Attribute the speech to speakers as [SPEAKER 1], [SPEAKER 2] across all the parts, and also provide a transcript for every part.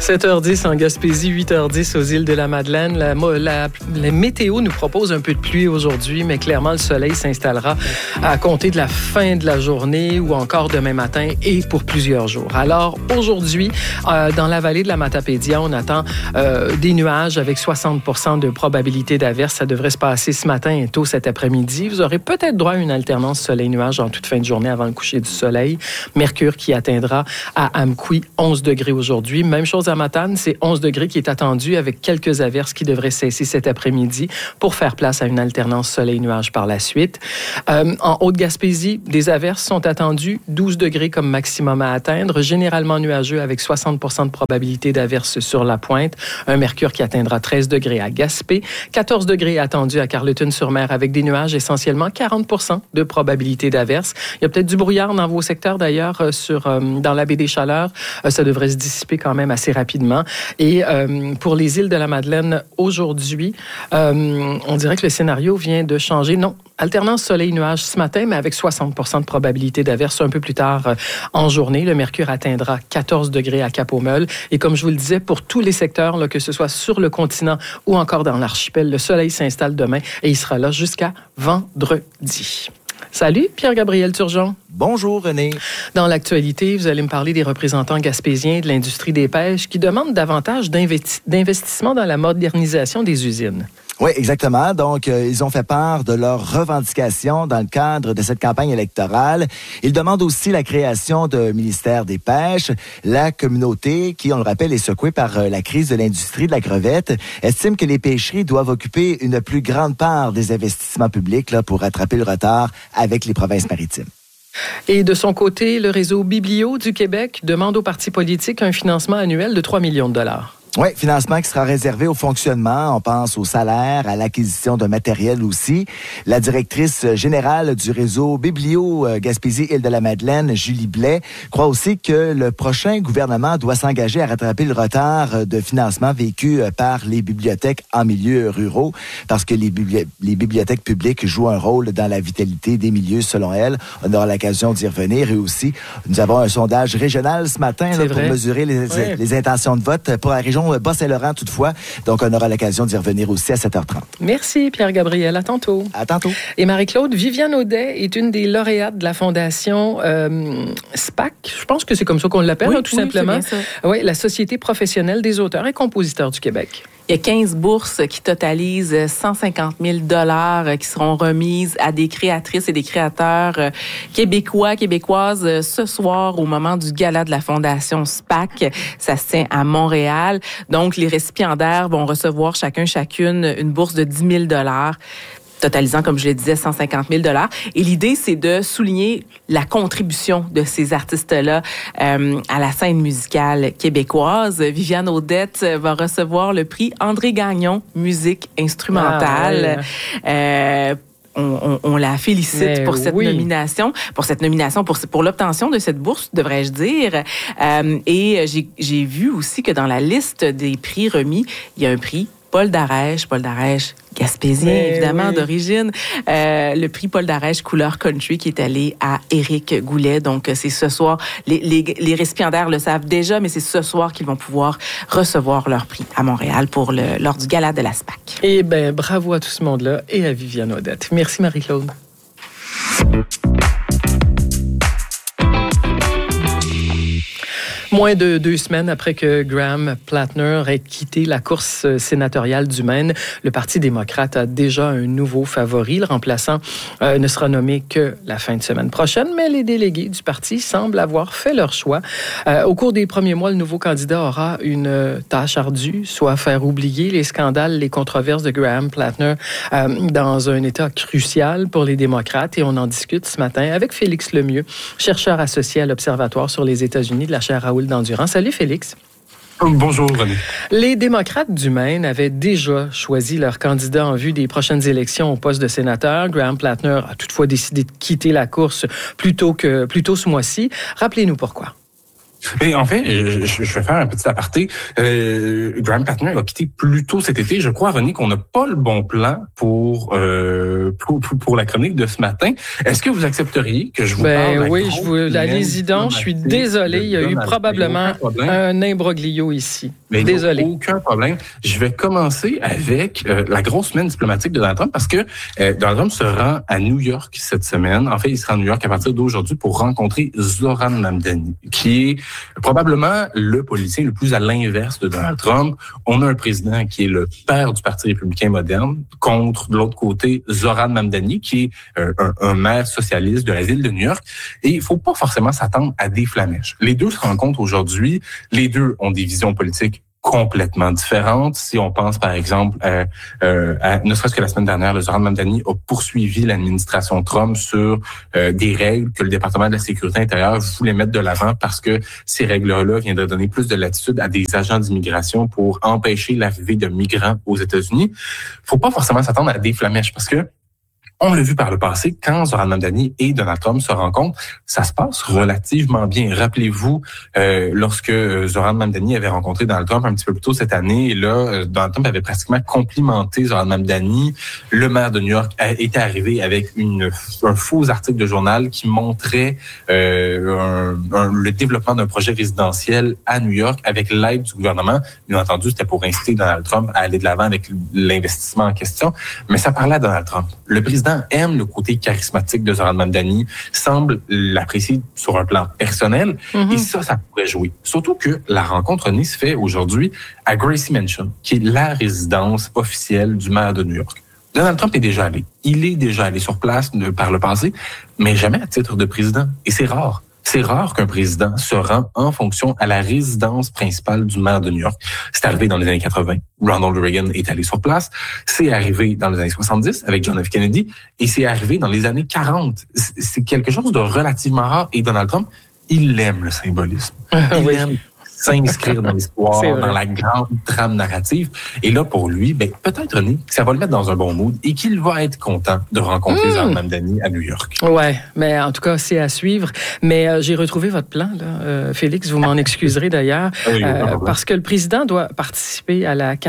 [SPEAKER 1] 7h10 en Gaspésie, 8h10 aux îles de la Madeleine. La météo nous propose un peu de pluie aujourd'hui, mais clairement, le soleil s'installera à compter de la fin de la journée ou encore demain matin et pour plusieurs jours. Alors, aujourd'hui, dans la vallée de la Matapédia, on attend des nuages avec 60% de probabilité d'averse. Ça devrait se passer ce matin et tôt cet après-midi. Vous aurez peut-être droit à une alternance soleil-nuage en toute fin de journée avant le coucher du soleil. Mercure qui atteindra à Amqui 11 degrés aujourd'hui. Même chose à Matane, c'est 11 degrés qui est attendu avec quelques averses qui devraient cesser cet après-midi pour faire place à une alternance soleil-nuage par la suite. En Haute-Gaspésie, des averses sont attendues, 12 degrés comme maximum à atteindre, généralement nuageux avec 60% de probabilité d'averse sur la pointe. Un mercure qui atteindra 13 degrés à Gaspé, 14 degrés attendus à Carleton-sur-Mer avec des nuages, essentiellement 40% de probabilité d'averse. Il y a peut-être du brouillard dans vos secteurs d'ailleurs dans la baie des Chaleurs. Ça devrait se dissiper quand même assez rapidement. Et pour les îles de la Madeleine, aujourd'hui, on dirait que le scénario vient de changer. Non, alternance soleil-nuage ce matin, mais avec 60% de probabilité d'averse un peu plus tard en journée. Le mercure atteindra 14 degrés à Cap-aux-Meules. Et comme je vous le disais, pour tous les secteurs, là, que ce soit sur le continent ou encore dans l'archipel, le soleil s'installe demain et il sera là jusqu'à vendredi. Salut, Pierre-Gabriel Turgeon.
[SPEAKER 2] Bonjour, René.
[SPEAKER 1] Dans l'actualité, vous allez me parler des représentants gaspésiens de l'industrie des pêches qui demandent davantage d'investissement dans la modernisation des usines.
[SPEAKER 2] Oui, exactement. Donc, ils ont fait part de leurs revendications dans le cadre de cette campagne électorale. Ils demandent aussi la création d'un ministère des Pêches. La communauté, qui, on le rappelle, est secouée par la crise de l'industrie de la crevette, estime que les pêcheries doivent occuper une plus grande part des investissements publics là, pour rattraper le retard avec les provinces maritimes.
[SPEAKER 1] Et de son côté, le réseau Biblio du Québec demande aux partis politiques un financement annuel de 3 millions de dollars.
[SPEAKER 2] Oui, financement qui sera réservé au fonctionnement. On pense au salaire, à l'acquisition de matériel aussi. La directrice générale du réseau Biblio Gaspésie-Île-de-la-Madeleine, Julie Blais, croit aussi que le prochain gouvernement doit s'engager à rattraper le retard de financement vécu par les bibliothèques en milieux ruraux, parce que les bibliothèques publiques jouent un rôle dans la vitalité des milieux, selon elle. On aura l'occasion d'y revenir. Et aussi, nous avons un sondage régional ce matin là, pour mesurer les intentions de vote pour la région Bas-Saint-Laurent, toutefois. Donc, on aura l'occasion d'y revenir aussi à 7h30.
[SPEAKER 1] Merci, Pierre-Gabriel. À tantôt.
[SPEAKER 2] À tantôt.
[SPEAKER 1] Et Marie-Claude, Viviane Audet est une des lauréates de la fondation SPAC. Je pense que c'est comme ça qu'on l'appelle,
[SPEAKER 3] oui,
[SPEAKER 1] tout simplement. Oui, la Société professionnelle des auteurs et compositeurs du Québec.
[SPEAKER 3] Il y a 15 bourses qui totalisent 150 000 $ qui seront remises à des créatrices et des créateurs québécois, québécoises ce soir au moment du gala de la Fondation SPAC. Ça se tient à Montréal. Donc, les récipiendaires vont recevoir chacune une bourse de 10 000 $. Totalisant, comme je le disais, 150 000 $. Et l'idée, c'est de souligner la contribution de ces artistes-là à la scène musicale québécoise. Viviane Audet va recevoir le prix André Gagnon, musique instrumentale. On la félicite pour cette nomination, pour l'obtention de cette bourse, devrais-je dire. Et j'ai vu aussi que dans la liste des prix remis, il y a un prix Paul Darèche gaspésien, évidemment, d'origine. Le prix Paul Darèche couleur country qui est allé à Éric Goulet. Donc, c'est ce soir. Les récipiendaires le savent déjà, mais c'est ce soir qu'ils vont pouvoir recevoir leur prix à Montréal lors du gala de la SPAC.
[SPEAKER 1] Eh bien, bravo à tout ce monde-là et à Viviane Audet. Merci, Marie-Claude. Moins de 2 semaines après que Graham Plattner ait quitté la course sénatoriale du Maine, le Parti démocrate a déjà un nouveau favori. Le remplaçant ne sera nommé que la fin de semaine prochaine, mais les délégués du parti semblent avoir fait leur choix. Au cours des premiers mois, le nouveau candidat aura une tâche ardue, soit faire oublier les scandales, les controverses de Graham Plattner dans un état crucial pour les démocrates. Et on en discute ce matin avec Félix Lemieux, chercheur associé à l'Observatoire sur les États-Unis de la chaire Raoul d'Endurance. Salut Félix.
[SPEAKER 4] Bonjour, René.
[SPEAKER 1] Les démocrates du Maine avaient déjà choisi leur candidat en vue des prochaines élections au poste de sénateur. Graham Plattner a toutefois décidé de quitter la course plus tôt ce mois-ci. Rappelez-nous pourquoi.
[SPEAKER 4] Mais en fait, je vais faire un petit aparté. Graham Pattner a quitté plus tôt cet été. Je crois, René, qu'on n'a pas le bon plan pour la chronique de ce matin. Est-ce que vous accepteriez que je vous parle?
[SPEAKER 1] Oui, allez-y donc. Je suis désolé. Il y a eu probablement un imbroglio ici.
[SPEAKER 4] Mais
[SPEAKER 1] désolé.
[SPEAKER 4] Aucun problème. Je vais commencer avec la grosse semaine diplomatique de Donald Trump parce que Donald Trump se rend à New York cette semaine. En fait, il sera à New York à partir d'aujourd'hui pour rencontrer Zohran Mamdani, qui est probablement le politicien le plus à l'inverse de Donald Trump. On a un président qui est le père du Parti républicain moderne contre, de l'autre côté, Zohran Mamdani, qui est un maire socialiste de la ville de New York. Et il faut pas forcément s'attendre à des flamèches. Les deux se rencontrent aujourd'hui. Les deux ont des visions politiques complètement différentes. Si on pense, par exemple, ne serait-ce que la semaine dernière, le Zohran Mamdani a poursuivi l'administration Trump sur des règles que le département de la sécurité intérieure voulait mettre de l'avant parce que ces règles-là viendraient donner plus de latitude à des agents d'immigration pour empêcher l'arrivée de migrants aux États-Unis. Faut pas forcément s'attendre à des flamèches parce que on l'a vu par le passé, quand Zohran Mamdani et Donald Trump se rencontrent, ça se passe relativement bien. Rappelez-vous, lorsque Zohran Mamdani avait rencontré Donald Trump un petit peu plus tôt cette année, et là, Donald Trump avait pratiquement complimenté Zohran Mamdani. Le maire de New York était arrivé avec un faux article de journal qui montrait le développement d'un projet résidentiel à New York avec l'aide du gouvernement. Bien entendu, c'était pour inciter Donald Trump à aller de l'avant avec l'investissement en question, mais ça parlait à Donald Trump. Le président aime le côté charismatique de Zohran Mamdani, semble l'apprécier sur un plan personnel, et ça pourrait jouer. Surtout que la rencontre se fait aujourd'hui à Gracie Mansion, qui est la résidence officielle du maire de New York. Donald Trump est déjà allé. Il est déjà allé sur place par le passé, mais jamais à titre de président. Et c'est rare. C'est rare qu'un président se rend en fonction à la résidence principale du maire de New York. C'est arrivé dans les années 80. Ronald Reagan est allé sur place. C'est arrivé dans les années 70 avec John F. Kennedy. Et c'est arrivé dans les années 40. C'est quelque chose de relativement rare. Et Donald Trump, il aime le symbolisme. Il aime s'inscrire dans l'histoire, dans la grande trame narrative. Et là, pour lui, peut-être, René, que ça va le mettre dans un bon mood et qu'il va être content de rencontrer Zohran Mamdani à New York.
[SPEAKER 1] Ouais, mais en tout cas, c'est à suivre. Mais j'ai retrouvé votre plan, là. Félix, vous m'en excuserez d'ailleurs, parce que le président doit participer à la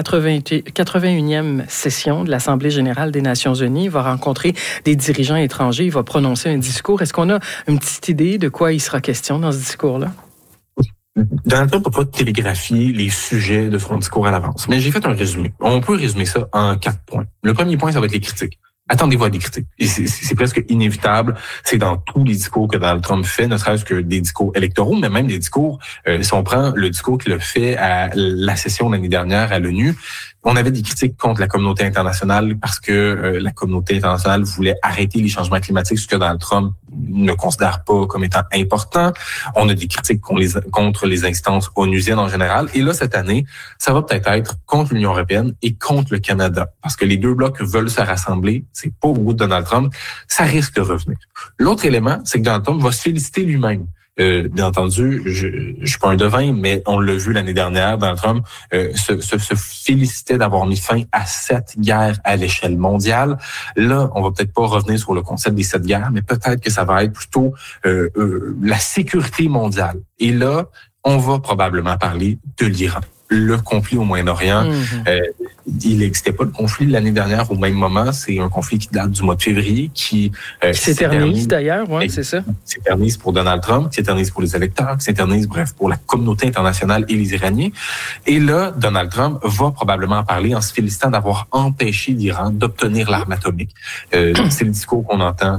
[SPEAKER 1] 81e session de l'Assemblée générale des Nations unies. Il va rencontrer des dirigeants étrangers. Il va prononcer un discours. Est-ce qu'on a une petite idée de quoi il sera question dans ce discours-là?
[SPEAKER 4] Donald Trump ne peut pas télégraphier les sujets de son discours à l'avance. Mais j'ai fait un résumé. On peut résumer ça en 4 points. Le premier point, ça va être les critiques. Attendez-vous à des critiques. Et c'est presque inévitable. C'est dans tous les discours que Donald Trump fait, ne serait-ce que des discours électoraux, mais même des discours, si on prend le discours qu'il a fait à la session l'année dernière à l'ONU, on avait des critiques contre la communauté internationale parce que la communauté internationale voulait arrêter les changements climatiques, ce que Donald Trump ne considère pas comme étant important. On a des critiques contre les instances onusiennes en général. Et là, cette année, ça va peut-être être contre l'Union européenne et contre le Canada. Parce que les deux blocs veulent se rassembler. C'est pas au goût de Donald Trump. Ça risque de revenir. L'autre élément, c'est que Donald Trump va se féliciter lui-même. Bien entendu, je suis pas un devin, mais on l'a vu l'année dernière, Donald Trump se félicitait d'avoir mis fin à 7 guerres à l'échelle mondiale. Là, on va peut-être pas revenir sur le concept des 7 guerres, mais peut-être que ça va être plutôt la sécurité mondiale. Et là, on va probablement parler de l'Iran. Le conflit au Moyen-Orient, il n'existait pas le conflit l'année dernière au même moment. C'est un conflit qui date du mois de février, qui
[SPEAKER 1] s'éternise d'ailleurs, c'est ça.
[SPEAKER 4] S'éternise pour Donald Trump, qui s'éternise pour les électeurs, qui s'éternise, pour la communauté internationale et les Iraniens. Et là, Donald Trump va probablement en parler en se félicitant d'avoir empêché l'Iran d'obtenir l'arme atomique. C'est le discours qu'on entend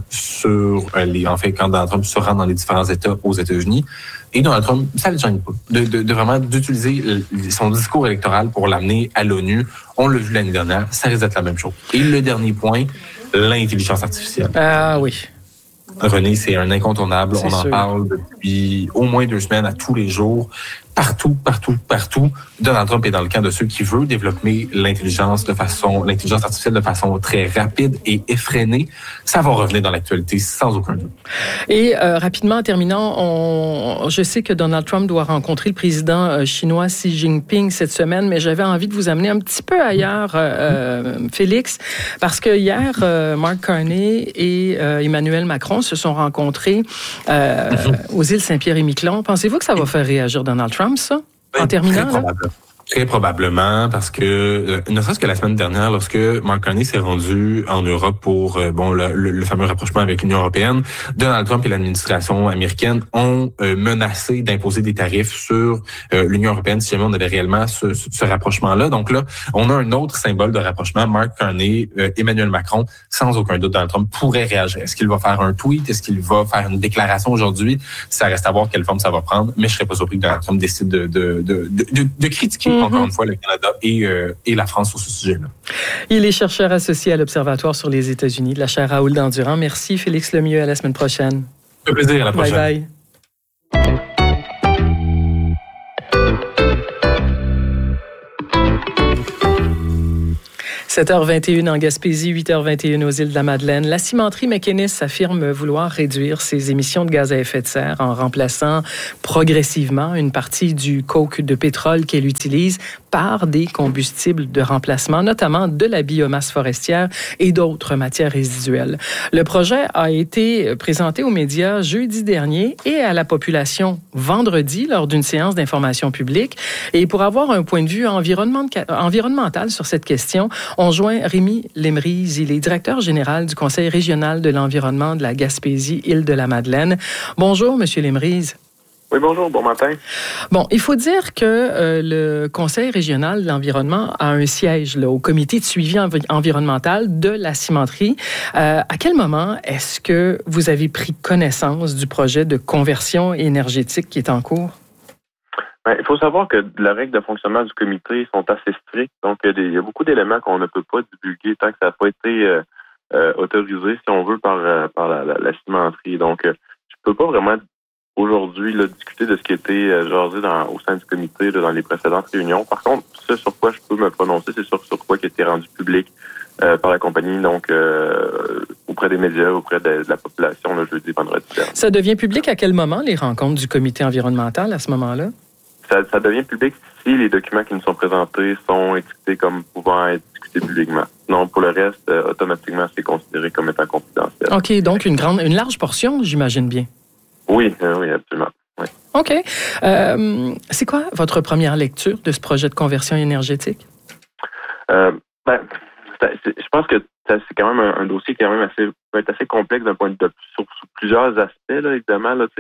[SPEAKER 4] quand Donald Trump se rend dans les différents États aux États-Unis. Et Donald Trump, ça ne le gêne pas de vraiment d'utiliser son discours électoral pour l'amener à l'ONU. On l'a vu l'année dernière, ça risque d'être la même chose. Et le dernier point, l'intelligence artificielle.
[SPEAKER 1] Ah oui.
[SPEAKER 4] René, c'est un incontournable. On en parle depuis au moins 2 semaines à tous les jours. partout. Donald Trump est dans le camp de ceux qui veulent développer l'intelligence artificielle de façon très rapide et effrénée. Ça va revenir dans l'actualité sans aucun doute.
[SPEAKER 1] Et rapidement, en terminant, je sais que Donald Trump doit rencontrer le président chinois Xi Jinping cette semaine, mais j'avais envie de vous amener un petit peu ailleurs, Félix, parce que hier, Mark Carney et Emmanuel Macron se sont rencontrés aux îles Saint-Pierre et Miquelon. Pensez-vous que ça va faire réagir Donald Trump, ça, en terminant?
[SPEAKER 4] Très probablement, parce que ne serait-ce que la semaine dernière, lorsque Mark Carney s'est rendu en Europe pour le fameux rapprochement avec l'Union européenne, Donald Trump et l'administration américaine ont menacé d'imposer des tarifs sur l'Union européenne si jamais on avait réellement ce rapprochement-là. Donc là, on a un autre symbole de rapprochement, Mark Carney, Emmanuel Macron. Sans aucun doute, Donald Trump pourrait réagir. Est-ce qu'il va faire un tweet? Est-ce qu'il va faire une déclaration aujourd'hui? Ça reste à voir quelle forme ça va prendre, mais je serais pas surpris que Donald Trump décide de critiquer encore une fois le Canada et la France sur ce sujet-là.
[SPEAKER 1] Il est chercheur associé à l'Observatoire sur les États-Unis de la chaire Raoul Dandurand. Merci Félix Lemieux, à la semaine prochaine.
[SPEAKER 4] Un plaisir, à la prochaine.
[SPEAKER 1] Bye bye. 7h21 en Gaspésie, 8h21 aux îles de la Madeleine. La cimenterie McInnis affirme vouloir réduire ses émissions de gaz à effet de serre en remplaçant progressivement une partie du coke de pétrole qu'elle utilise par des combustibles de remplacement, notamment de la biomasse forestière et d'autres matières résiduelles. Le projet a été présenté aux médias jeudi dernier et à la population vendredi lors d'une séance d'information publique. Et pour avoir un point de vue environnemental sur cette question, on joint Rémi Lemrise. Il est directeur général du Conseil régional de l'environnement de la Gaspésie-Île-de-la-Madeleine. Bonjour, Monsieur Lemrise.
[SPEAKER 5] Oui, bonjour, bon matin.
[SPEAKER 1] Bon, il faut dire que le Conseil régional de l'environnement a un siège là, au comité de suivi environnemental de la cimenterie. À quel moment est-ce que vous avez pris connaissance du projet de conversion énergétique qui est en cours?
[SPEAKER 5] Bien, il faut savoir que les règles de fonctionnement du comité sont assez strictes. Donc, il y a beaucoup d'éléments qu'on ne peut pas divulguer tant que ça n'a pas été autorisé, si on veut, par la cimenterie. Donc, je ne peux pas vraiment aujourd'hui discuter de ce qui a été jasé au sein du comité dans les précédentes réunions. Par contre, ce sur quoi je peux me prononcer, c'est sur quoi qui a été rendu public par la compagnie, donc auprès des médias, auprès de la population le jeudi, vendredi.
[SPEAKER 1] Ça devient public à quel moment, les rencontres du comité environnemental à ce moment-là?
[SPEAKER 5] Ça devient public si les documents qui nous sont présentés sont étiquetés comme pouvant être discutés publiquement. Non, pour le reste, automatiquement, c'est considéré comme étant confidentiel.
[SPEAKER 1] OK, donc une large portion, j'imagine bien.
[SPEAKER 5] Oui, absolument. Oui.
[SPEAKER 1] OK. C'est quoi votre première lecture de ce projet de conversion énergétique?
[SPEAKER 5] Je pense que c'est quand même un dossier qui peut être assez complexe d'un point de vue sur plusieurs aspects, là, évidemment, là,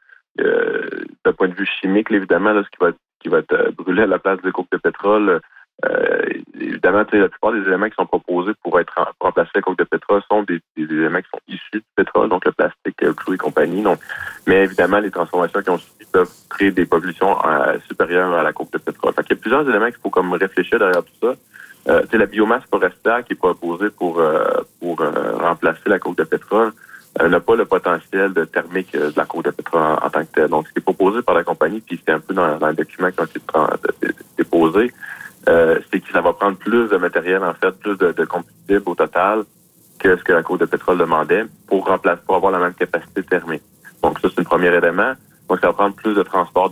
[SPEAKER 5] d'un point de vue chimique, là, évidemment, là, ce qui va être brûlé à la place de coke de pétrole. Évidemment, la plupart des éléments qui sont proposés pour remplacer la coke de pétrole sont des éléments qui sont issus du pétrole, donc le plastique, le clou et compagnie. Donc, mais évidemment, les transformations qui ont suivi peuvent créer des pollutions supérieures à la coke de pétrole. Fait qu'il y a plusieurs éléments qu'il faut comme réfléchir derrière tout ça. La biomasse forestière qui est proposée pour remplacer la coke de pétrole n'a pas le potentiel de thermique de la coke de pétrole en tant que tel. Donc, ce qui est proposé par la compagnie, puis c'est un peu dans le document qui a été déposé, c'est que ça va prendre plus de matériel, en fait, plus de combustible au total que ce que la coke de pétrole demandait pour avoir la même capacité thermique. Donc, ça, c'est le premier élément. Donc, ça va prendre plus de transport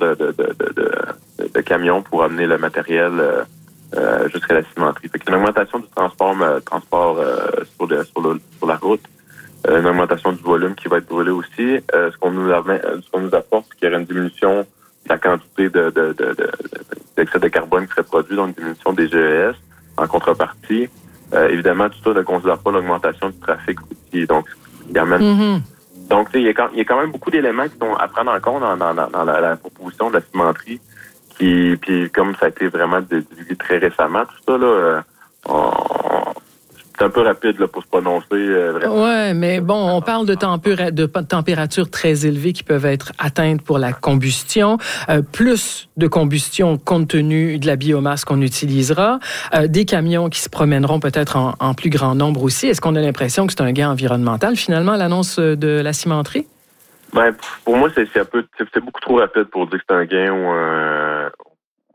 [SPEAKER 5] de camions pour amener le matériel jusqu'à la cimenterie. Fait que c'est une augmentation du transport sur la route, une augmentation du volume qui va être brûlé aussi. Ce qu'on nous apporte, c'est qu'il y aurait une diminution de la quantité d'excès de carbone qui serait produit, donc une diminution des GES. En contrepartie, évidemment, tout ça ne considère pas l'augmentation du trafic routier. Donc, il y a même... Donc, il y a quand même beaucoup d'éléments qui sont à prendre en compte dans la proposition de la cimenterie. Puis comme ça a été vraiment divulgué très récemment, tout ça, là, c'est un peu rapide là, pour se prononcer.
[SPEAKER 1] Oui, mais bon, on parle de températures très élevées qui peuvent être atteintes pour la combustion, plus de combustion compte tenu de la biomasse qu'on utilisera, des camions qui se promèneront peut-être en plus grand nombre aussi. Est-ce qu'on a l'impression que c'est un gain environnemental, finalement, l'annonce de la cimenterie?
[SPEAKER 5] Ben, pour moi, c'est beaucoup trop rapide pour dire que c'est un gain ou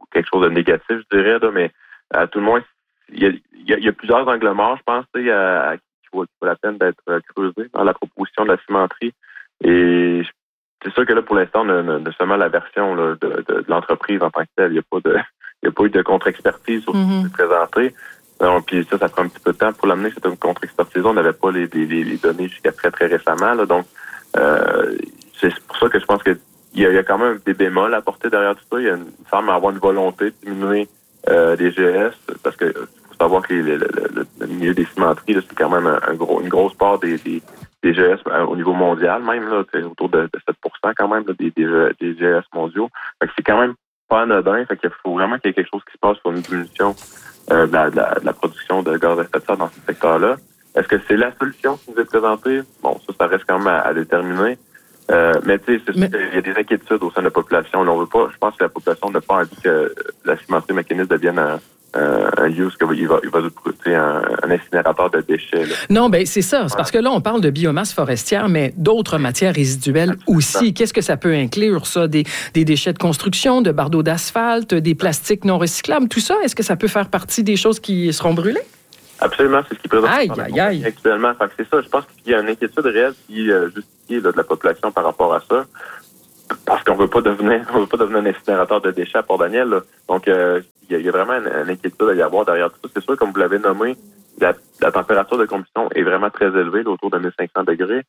[SPEAKER 5] quelque chose de négatif, je dirais, là, mais à tout le moins, il y a plusieurs angles morts, je pense, qui vaut la peine d'être creusés dans la proposition de la cimenterie. Et c'est sûr que là, pour l'instant, on a seulement la version là, de l'entreprise en tant que telle. Il n'y a pas eu de contre-expertise sur ce qui s'est présenté. Puis ça prend un petit peu de temps pour l'amener, cette contre-expertise. On n'avait pas les données jusqu'à très, très récemment. Là, donc, c'est pour ça que je pense qu'il y a quand même des bémols à porter derrière tout ça. Il semble avoir une volonté de diminuer les GS, parce que faut savoir que le milieu des cimenteries, là, c'est quand même une grosse part des GS au niveau mondial, même là, c'est autour de 7% quand même là, des GS mondiaux. Fait que c'est quand même pas anodin. Fait qu'il faut vraiment qu'il y ait quelque chose qui se passe sur une diminution de la production de gaz à effet de serre dans ce secteur-là. Est-ce que c'est la solution qui nous est présentée? Bon, ça reste quand même à déterminer. Mais tu sais, c'est sûr qu'il y a des inquiétudes au sein de la population. Là, on veut pas, je pense que la population n'a pas envie que la cimenterie mécaniste devienne un lieu où il va être un incinérateur de déchets. Là.
[SPEAKER 1] Non, ben c'est ça. C'est parce que là, on parle de biomasse forestière, mais d'autres matières résiduelles aussi. Qu'est-ce que ça peut inclure, ça? Des déchets de construction, de bardeaux d'asphalte, des plastiques non recyclables, tout ça? Est-ce que ça peut faire partie des choses qui seront brûlées?
[SPEAKER 5] Absolument, c'est ce qui présente
[SPEAKER 1] actuellement.
[SPEAKER 5] Fait que c'est ça, je pense qu'il y a une inquiétude réelle qui est justifiée là, de la population par rapport à ça. Parce qu'on veut pas devenir un incinérateur de déchets à Port-Daniel. Là. Donc, il y a vraiment une inquiétude à y avoir derrière tout ça. C'est sûr, comme vous l'avez nommé, la température de combustion est vraiment très élevée, là, autour de 1500 degrés.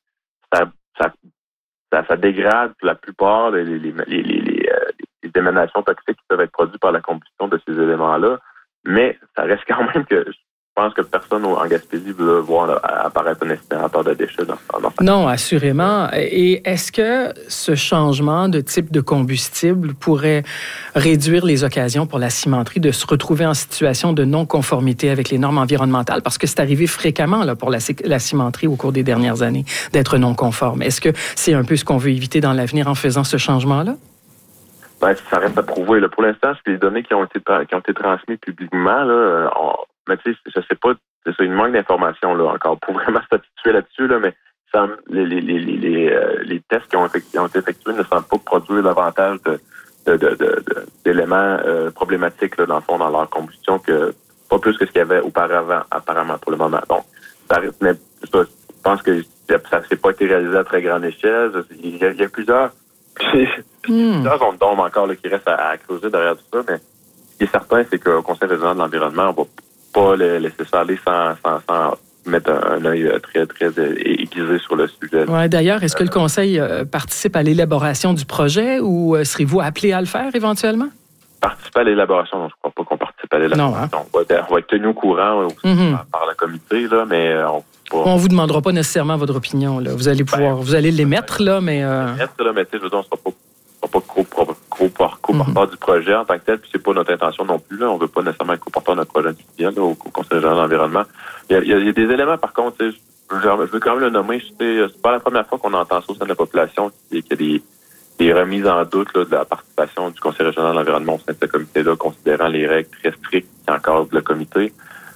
[SPEAKER 5] Ça dégrade la plupart des émanations toxiques qui peuvent être produites par la combustion de ces éléments-là. Mais ça reste quand même que... Je pense que personne en Gaspésie veut voir apparaître un incinérateur de déchets dans
[SPEAKER 1] Non, assurément. Et est-ce que ce changement de type de combustible pourrait réduire les occasions pour la cimenterie de se retrouver en situation de non-conformité avec les normes environnementales? Parce que c'est arrivé fréquemment là, pour la cimenterie au cours des dernières années d'être non-conforme. Est-ce que c'est un peu ce qu'on veut éviter dans l'avenir en faisant ce changement-là?
[SPEAKER 5] Ben, ça reste à prouver. Là. Pour l'instant, c'est les données qui ont été transmises publiquement. Là, mais tu sais, je sais pas, c'est ça, il manque d'informations là encore pour vraiment s'habituer là-dessus, là, mais les tests qui ont été effectués ne semblent pas produire davantage d'éléments problématiques là, dans le fond, dans leur combustion, que pas plus que ce qu'il y avait auparavant, apparemment, pour le moment. Donc, mais je pense que ça s'est pas été réalisé à très grande échelle. Il y a plusieurs zones d'ombre encore là, qui restent à creuser derrière tout ça, mais ce qui est certain, c'est qu'au Conseil régional de l'environnement, on va pas laisser ça aller sans mettre un œil très, très aiguisé sur le sujet.
[SPEAKER 1] Ouais, d'ailleurs, est-ce que le Conseil participe à l'élaboration du projet ou serez-vous appelé à le faire éventuellement?
[SPEAKER 5] Participer à l'élaboration, non, je ne crois pas qu'on participe à l'élaboration.
[SPEAKER 1] Non, hein?
[SPEAKER 5] On va être tenu au courant aussi par le comité, là, mais
[SPEAKER 1] on vous demandera pas nécessairement votre opinion. Là. Vous allez vous allez l'émettre, là, mais...
[SPEAKER 5] mais tu sais, je veux dire, on ne sera pas co-porteur du projet en tant que tel, puis c'est pas notre intention non plus. Là. On veut pas nécessairement être co-porteur de notre projet individuel au Conseil régional de l'environnement. Il y a des éléments, par contre, je veux quand même le nommer, c'est pas la première fois qu'on entend ça au sein de la population, qu'il y a des remises en doute là, de la participation du Conseil régional de l'environnement au sein de ce comité-là, considérant les règles très strictes qui encadrent le comité.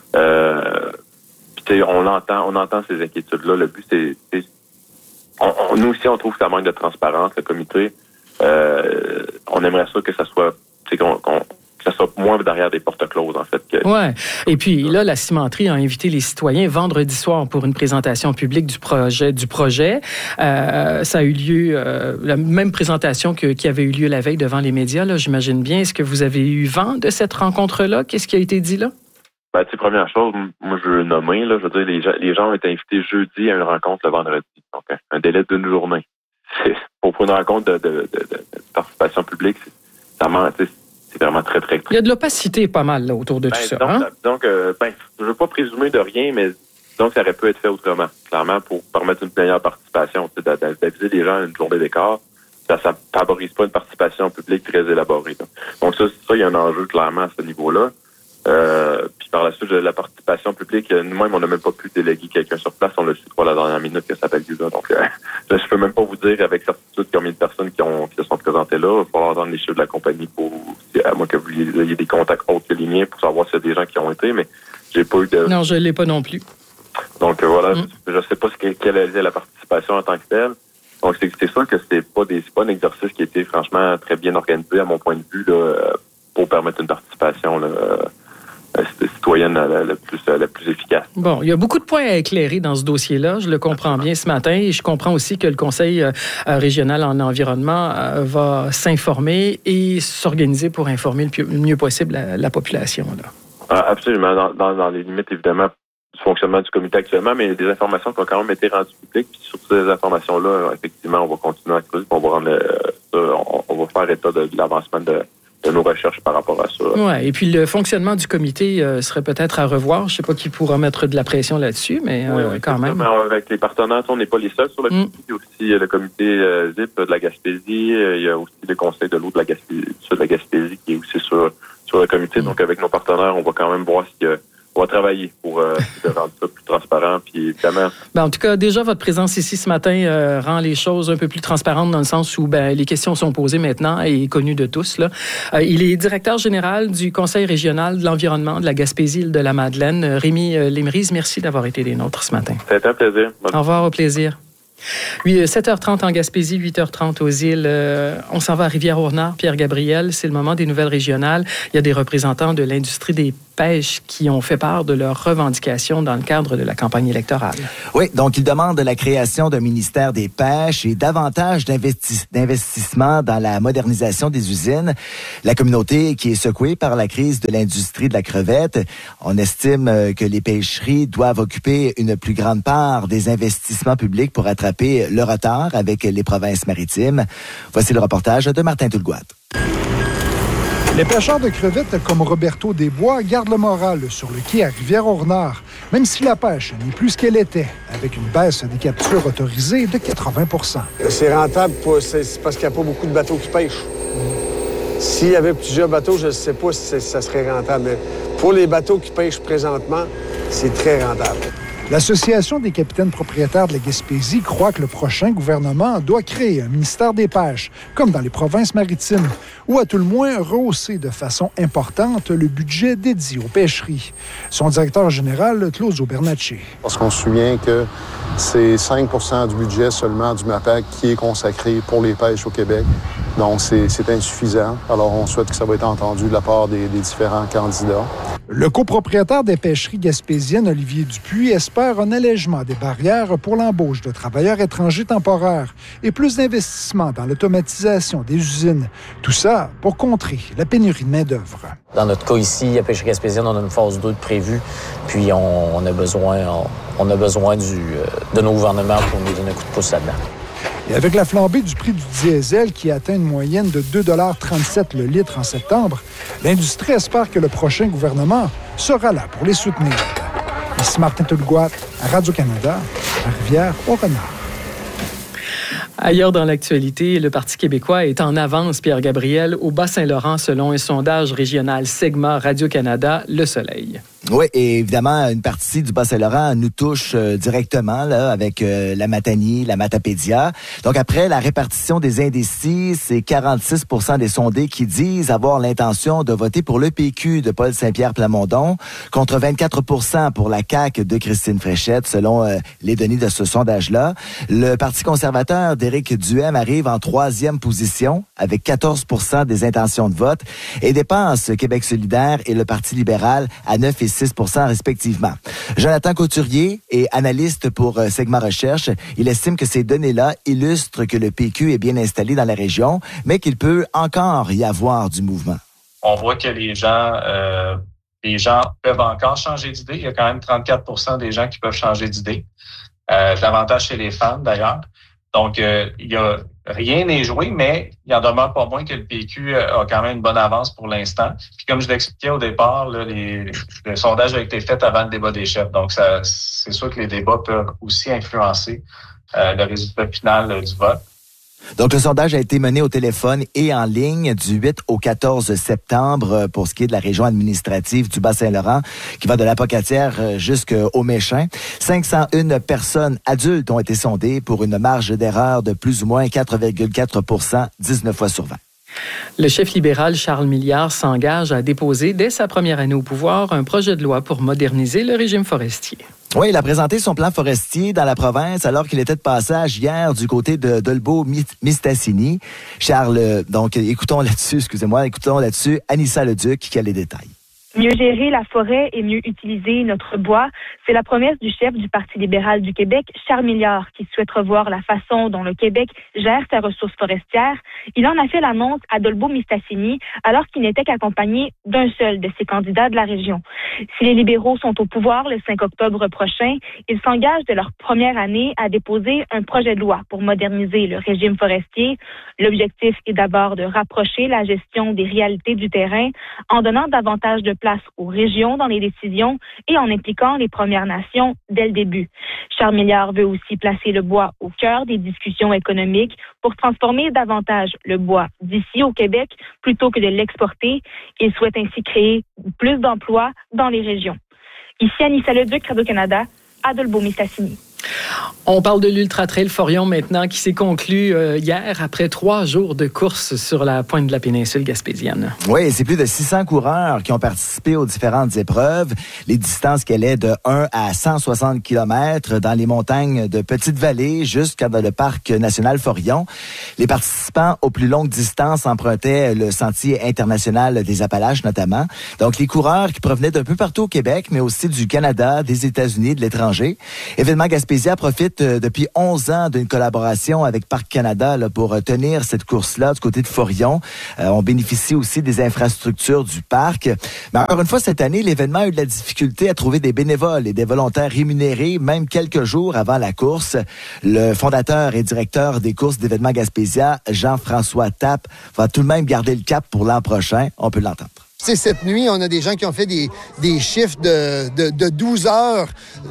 [SPEAKER 5] Puis on entend ces inquiétudes-là. Le but, c'est nous aussi, on trouve que ça manque de transparence, le comité. On aimerait ça que ça soit que ça soit moins derrière des portes closes, en fait.
[SPEAKER 1] Ouais. Et puis là, la cimenterie a invité les citoyens vendredi soir pour une présentation publique du projet. Ça a eu lieu, la même présentation qui avait eu lieu la veille devant les médias, là, j'imagine bien. Est-ce que vous avez eu vent de cette rencontre-là? Qu'est-ce qui a été dit là?
[SPEAKER 5] Ben, tu sais, première chose, moi, je veux le nommer, là. Je veux dire, les gens ont été invités jeudi à une rencontre le vendredi. Donc, un délai d'une journée. Pour une rencontre de participation publique, c'est vraiment très, très...
[SPEAKER 1] Il y a de l'opacité pas mal là, autour de tout ça.
[SPEAKER 5] Donc, je veux pas présumer de rien, mais donc ça aurait pu être fait autrement. Clairement, pour permettre une meilleure participation, d'aviser les gens à une journée d'écart, ça favorise pas une participation publique très élaborée. Là. Donc ça, il y a un enjeu clairement à ce niveau-là. Puis par la suite de la participation publique, nous-mêmes, on n'a même pas pu déléguer quelqu'un sur place. On l'a su pour la dernière minute que ça s'appelle du là. Donc, je peux même pas vous dire avec certitude combien de personnes qui se sont présentées là. Il va falloir attendre les chiffres de la compagnie à moins que vous ayez des contacts autres que les miens pour savoir s'il y a des gens qui ont été, mais j'ai pas eu de...
[SPEAKER 1] Non, je l'ai pas non plus.
[SPEAKER 5] Donc, voilà, je sais pas quelle est la participation en tant que telle. Donc, c'est sûr que c'est pas un exercice qui a été franchement très bien organisé à mon point de vue, là, pour permettre une participation citoyenne la plus efficace.
[SPEAKER 1] Bon, il y a beaucoup de points à éclairer dans ce dossier-là. Je le comprends bien ce matin et je comprends aussi que le Conseil régional en environnement va s'informer et s'organiser pour informer le mieux possible la population. Là.
[SPEAKER 5] Absolument, dans les limites, évidemment, du fonctionnement du comité actuellement, mais il y a des informations qui ont quand même été rendues publiques. Puis sur ces informations-là, effectivement, on va continuer à creuser. On va faire état de l'avancement de nos recherches par rapport à ça.
[SPEAKER 1] Oui, et puis le fonctionnement du comité serait peut-être à revoir. Je ne sais pas qui pourra mettre de la pression là-dessus, mais quand même.
[SPEAKER 5] Avec les partenaires, on n'est pas les seuls sur le comité. Il y a aussi le comité ZIP de la Gaspésie. Il y a aussi le conseil de l'eau de la Gaspésie qui est aussi sur le comité. Donc, avec nos partenaires, on va quand même voir on va travailler pour rendre ça plus transparent. Puis, évidemment...
[SPEAKER 1] En tout cas, déjà, votre présence ici ce matin rend les choses un peu plus transparentes dans le sens où les questions sont posées maintenant et connues de tous. Là. Il est directeur général du Conseil régional de l'environnement de la Gaspésie-Île-de-la-Madeleine. Rémi Lemrise, merci d'avoir été des nôtres ce matin.
[SPEAKER 5] Ça a été un plaisir.
[SPEAKER 1] Au revoir, au plaisir. 7h30 en Gaspésie, 8h30 aux îles. On s'en va à Rivière-au-Renard. Pierre-Gabriel, c'est le moment des nouvelles régionales. Il y a des représentants de l'industrie des pêches qui ont fait part de leurs revendications dans le cadre de la campagne électorale.
[SPEAKER 2] Oui, donc ils demandent la création d'un ministère des pêches et davantage d'investissements dans la modernisation des usines. La communauté qui est secouée par la crise de l'industrie de la crevette, on estime que les pêcheries doivent occuper une plus grande part des investissements publics pour rattraper le retard avec les provinces maritimes. Voici le reportage de Martin Toulgoat.
[SPEAKER 6] Les pêcheurs de crevettes comme Roberto Desbois gardent le moral sur le quai à Rivière-au-Renard, même si la pêche n'est plus ce qu'elle était, avec une baisse des captures autorisées de 80 %.
[SPEAKER 7] C'est rentable c'est parce qu'il n'y a pas beaucoup de bateaux qui pêchent. S'il y avait plusieurs bateaux, je ne sais pas si ça serait rentable. Mais pour les bateaux qui pêchent présentement, c'est très rentable.
[SPEAKER 6] L'Association des capitaines propriétaires de la Gaspésie croit que le prochain gouvernement doit créer un ministère des pêches, comme dans les provinces maritimes, ou à tout le moins rehausser de façon importante le budget dédié aux pêcheries. Son directeur général, Claudio Bernacci.
[SPEAKER 8] Parce qu'on se souvient que c'est 5 % du budget seulement du MAPAC qui est consacré pour les pêches au Québec. Donc, c'est insuffisant. Alors, on souhaite que ça va être entendu de la part des différents candidats.
[SPEAKER 6] Le copropriétaire des pêcheries gaspésiennes, Olivier Dupuis, espère un allègement des barrières pour l'embauche de travailleurs étrangers temporaires et plus d'investissements dans l'automatisation des usines. Tout ça pour contrer la pénurie de main-d'œuvre.
[SPEAKER 9] Dans notre cas ici, à Pêcherie gaspésienne, on a une phase 2 de prévue, puis on a besoin de nos gouvernements pour nous donner un coup de pouce là-dedans.
[SPEAKER 6] Et avec la flambée du prix du diesel qui atteint une moyenne de 2,37 $ le litre en septembre, l'industrie espère que le prochain gouvernement sera là pour les soutenir. Ici Martin Toulgoat, à Radio-Canada, à Rivière-au-Renard.
[SPEAKER 1] Ailleurs dans l'actualité, le Parti québécois est en avance, Pierre-Gabriel, au Bas-Saint-Laurent, selon un sondage régional Segma Radio-Canada, Le Soleil.
[SPEAKER 2] Oui, et évidemment, une partie du Bas-Saint-Laurent nous touche directement là, avec la Matanie, la Matapédia. Donc, après la répartition des indécis, c'est 46 % des sondés qui disent avoir l'intention de voter pour le PQ de Paul Saint-Pierre Plamondon, contre 24 % pour la CAQ de Christine Fréchette, selon les données de ce sondage-là. Le Parti conservateur d'Éric Duhem arrive en 3e position, avec 14 % des intentions de vote, et dépasse Québec solidaire et le Parti libéral à 9 et 6 % respectivement. Jonathan Couturier est analyste pour Segma Recherche. Il estime que ces données-là illustrent que le PQ est bien installé dans la région, mais qu'il peut encore y avoir du mouvement.
[SPEAKER 10] On voit que les gens peuvent encore changer d'idée. Il y a quand même 34 % des gens qui peuvent changer d'idée. Davantage chez les femmes, d'ailleurs. Donc, rien n'est joué, mais il en demeure pas moins que le PQ a quand même une bonne avance pour l'instant. Puis comme je l'expliquais au départ, là, le sondage a été fait avant le débat des chefs. Donc, c'est sûr que les débats peuvent aussi influencer le résultat final du vote.
[SPEAKER 2] Donc, le sondage a été mené au téléphone et en ligne du 8 au 14 septembre pour ce qui est de la région administrative du Bas-Saint-Laurent, qui va de la Pocatière jusqu'au Méchin. 501 personnes adultes ont été sondées pour une marge d'erreur de plus ou moins 4,4 %, 19 fois sur 20.
[SPEAKER 1] Le chef libéral Charles Milliard s'engage à déposer, dès sa première année au pouvoir, un projet de loi pour moderniser le régime forestier.
[SPEAKER 2] Oui, il a présenté son plan forestier dans la province alors qu'il était de passage hier du côté de Dolbeau-Mistassini. Charles, donc écoutons là-dessus Anissa Leduc qui a les détails.
[SPEAKER 11] Mieux gérer la forêt et mieux utiliser notre bois, c'est la promesse du chef du Parti libéral du Québec, Charles Milliard, qui souhaite revoir la façon dont le Québec gère ses ressources forestières. Il en a fait l'annonce à Dolbeau-Mistassini alors qu'il n'était qu'accompagné d'un seul de ses candidats de la région. Si les libéraux sont au pouvoir le 5 octobre prochain, ils s'engagent de leur première année à déposer un projet de loi pour moderniser le régime forestier. L'objectif est d'abord de rapprocher la gestion des réalités du terrain en donnant davantage de place aux régions dans les décisions et en impliquant les Premières Nations dès le début. Charles Milliard veut aussi placer le bois au cœur des discussions économiques pour transformer davantage le bois d'ici au Québec plutôt que de l'exporter. Il souhaite ainsi créer plus d'emplois dans les régions. Ici Anissa Leduc, Radio-Canada, à Dolbeau-Mistassini.
[SPEAKER 1] On parle de l'Ultra Trail Forion maintenant qui s'est conclu hier après 3 jours de course sur la pointe de la péninsule gaspésienne.
[SPEAKER 2] Oui, c'est plus de 600 coureurs qui ont participé aux différentes épreuves. Les distances qu'elle est de 1 à 160 km dans les montagnes de Petite-Vallée jusqu'à dans le parc national Forion. Les participants aux plus longues distances empruntaient le sentier international des Appalaches notamment. Donc les coureurs qui provenaient d'un peu partout au Québec, mais aussi du Canada, des États-Unis, de l'étranger. Événement Gaspésia profite depuis 11 ans d'une collaboration avec Parc Canada là, pour tenir cette course-là du côté de Forion. On bénéficie aussi des infrastructures du parc. Mais encore une fois, cette année, l'événement a eu de la difficulté à trouver des bénévoles et des volontaires rémunérés, même quelques jours avant la course. Le fondateur et directeur des courses d'événements Gaspésia, Jean-François Tappe, va tout de même garder le cap pour l'an prochain. On peut l'entendre.
[SPEAKER 12] C'est cette nuit, on a des gens qui ont fait des chiffres de 12 heures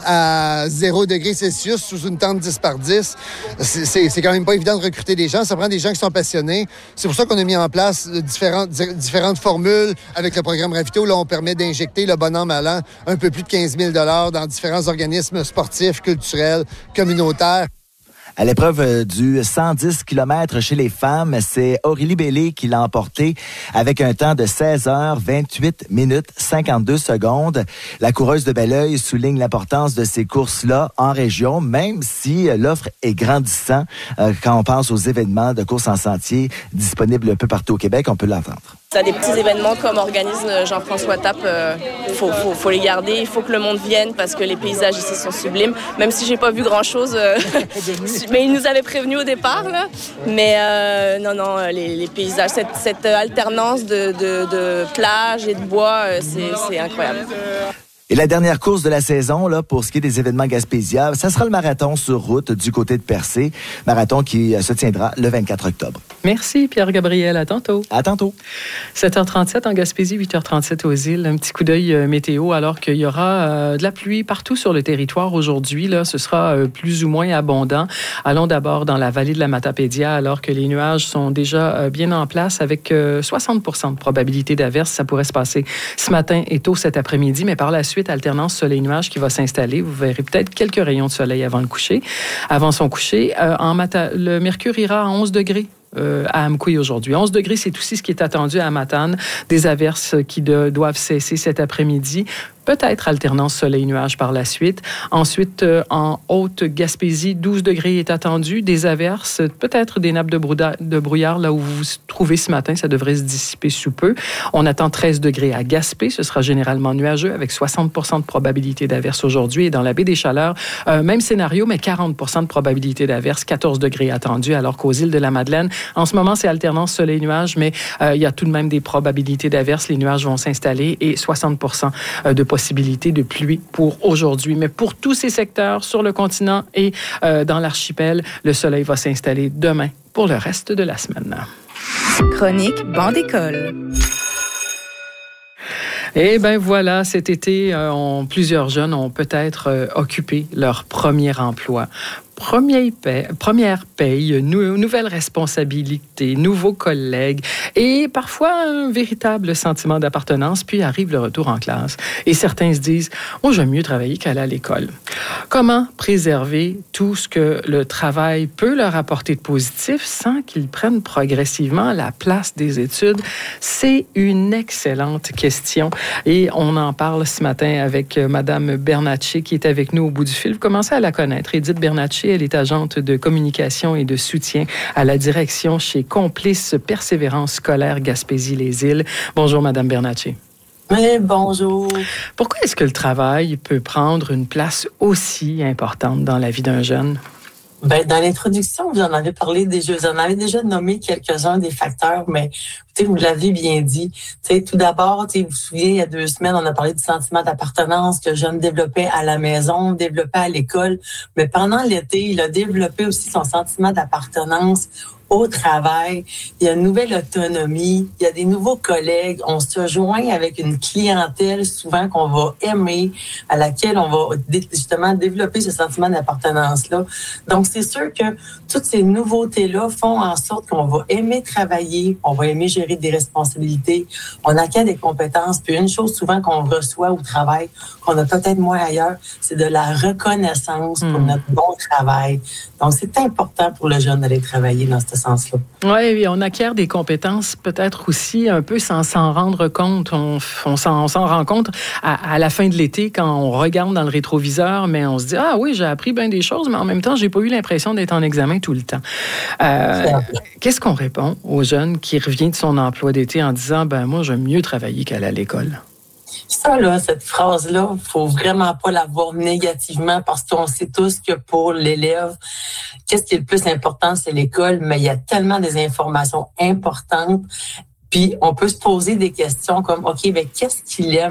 [SPEAKER 12] à 0 degré Celsius sous une tente 10 par 10. C'est quand même pas évident de recruter des gens. Ça prend des gens qui sont passionnés. C'est pour ça qu'on a mis en place différentes formules avec le programme Ravito. Là, on permet d'injecter le bon an, mal an, un peu plus de 15 000 $ dans différents organismes sportifs, culturels, communautaires.
[SPEAKER 2] À l'épreuve du 110 km chez les femmes, c'est Aurélie Bellé qui l'a emporté avec un temps de 16 heures, 28 minutes, 52 secondes. La coureuse de Belleuil souligne l'importance de ces courses-là en région, même si l'offre est grandissante quand on pense aux événements de course en sentier disponibles un peu partout au Québec. On peut l'entendre.
[SPEAKER 13] T'as des petits événements comme organise Jean-François Tappe, faut les garder, il faut que le monde vienne parce que les paysages ici sont sublimes, même si j'ai pas vu grand-chose, mais il nous avait prévenu au départ, là. Mais non, les paysages, cette alternance de plage et de bois, c'est incroyable.
[SPEAKER 2] Et la dernière course de la saison, là, pour ce qui est des événements Gaspésia, ça sera le marathon sur route du côté de Percé. Marathon qui se tiendra le 24 octobre.
[SPEAKER 1] Merci, Pierre-Gabriel. À tantôt.
[SPEAKER 2] À tantôt.
[SPEAKER 1] 7h37 en Gaspésie, 8h37 aux îles. Un petit coup d'œil météo, alors qu'il y aura de la pluie partout sur le territoire aujourd'hui. Là, ce sera plus ou moins abondant. Allons d'abord dans la vallée de la Matapédia, alors que les nuages sont déjà bien en place avec 60% de probabilité d'averse. Ça pourrait se passer ce matin et tôt cet après-midi, mais par la suite, alternance soleil-nuage qui va s'installer. Vous verrez peut-être quelques rayons de soleil avant son coucher. Le mercure ira à 11 degrés. À Amkoui aujourd'hui. 11 degrés, c'est aussi ce qui est attendu à Matane. Des averses qui doivent cesser cet après-midi. Peut-être alternance soleil-nuage par la suite. Ensuite, en Haute-Gaspésie, 12 degrés est attendu. Des averses, peut-être des nappes de brouillard là où vous vous trouvez ce matin. Ça devrait se dissiper sous peu. On attend 13 degrés à Gaspé. Ce sera généralement nuageux avec 60% de probabilité d'averse aujourd'hui. Et dans la baie des Chaleurs, même scénario, mais 40% de probabilité d'averse. 14 degrés attendus, alors qu'aux îles de la Madeleine, en ce moment, c'est alternance soleil-nuage, mais il y a tout de même des probabilités d'averse. Les nuages vont s'installer et 60% de possibilité de pluie pour aujourd'hui. Mais pour tous ces secteurs sur le continent et dans l'archipel, le soleil va s'installer demain pour le reste de la semaine.
[SPEAKER 14] Chronique Bande École.
[SPEAKER 1] Eh bien voilà, cet été, plusieurs jeunes ont peut-être occupé leur premier emploi. première paye, nouvelles responsabilités, nouveaux collègues et parfois un véritable sentiment d'appartenance, puis arrive le retour en classe. Et certains se disent « Oh, j'aime mieux travailler qu'aller à l'école ». Comment préserver tout ce que le travail peut leur apporter de positif sans qu'ils prennent progressivement la place des études? C'est une excellente question et on en parle ce matin avec Mme Bernatchez qui est avec nous au bout du fil. Vous commencez à la connaître. Édith Bernatchez, elle est agente de communication et de soutien à la direction chez Complice Persévérance scolaire Gaspésie-les-Îles. Bonjour, Mme Bernatchez.
[SPEAKER 15] Oui, bonjour.
[SPEAKER 1] Pourquoi est-ce que le travail peut prendre une place aussi importante dans la vie d'un jeune?
[SPEAKER 15] Ben, dans l'introduction, vous en avez parlé déjà, vous en avez déjà nommé quelques-uns des facteurs, mais vous l'avez bien dit. Tout d'abord, vous vous souvenez, il y a 2 semaines, on a parlé du sentiment d'appartenance que le jeune développait à la maison, développait à l'école, mais pendant l'été, il a développé aussi son sentiment d'appartenance au travail. Il y a une nouvelle autonomie, il y a des nouveaux collègues, on se joint avec une clientèle souvent qu'on va aimer, à laquelle on va justement développer ce sentiment d'appartenance-là. Donc, c'est sûr que toutes ces nouveautés-là font en sorte qu'on va aimer travailler, on va aimer gérer des responsabilités, on acquiert des compétences. Puis une chose souvent qu'on reçoit au travail, qu'on a peut-être moins ailleurs, c'est de la reconnaissance pour notre bon travail. Donc, c'est important pour le jeune d'aller travailler dans ce sens-là.
[SPEAKER 1] Oui, on acquiert des compétences peut-être aussi un peu sans s'en rendre compte. On s'en rend compte à la fin de l'été quand on regarde dans le rétroviseur, mais on se dit « Ah oui, j'ai appris bien des choses, mais en même temps, j'ai pas eu l'impression d'être en examen tout le temps. » Qu'est-ce qu'on répond aux jeunes qui revient de son emploi d'été en disant « Ben moi, j'aime mieux travailler qu'aller à l'école ».
[SPEAKER 15] Ça, là, cette phrase-là, faut vraiment pas la voir négativement parce qu'on sait tous que pour l'élève, qu'est-ce qui est le plus important, c'est l'école, mais il y a tellement des informations importantes. Puis, on peut se poser des questions comme, OK, ben, qu'est-ce qu'il aime